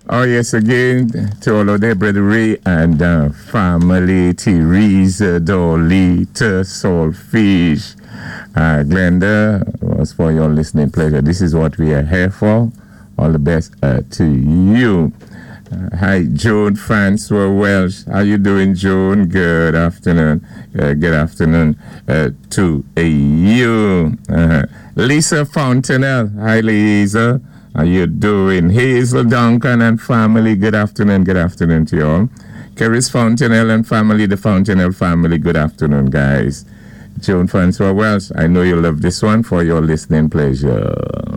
Oh, yes, again, to all of their brother Ray and family, Teresa, Dolita, Soulfish, Glenda, was for your listening pleasure. This is what we are here for. All the best to you. Hi, Joan Francois Welsh. How you doing, Joan? Good afternoon. Good afternoon to you. Lisa Fontenelle. Hi, Lisa. How you doing? Hazel Duncan and family. Good afternoon. Good afternoon to you all. Keris Fontenelle and family. The Fontenelle family. Good afternoon, guys. Joan Francois Welsh. I know you love this one for your listening pleasure.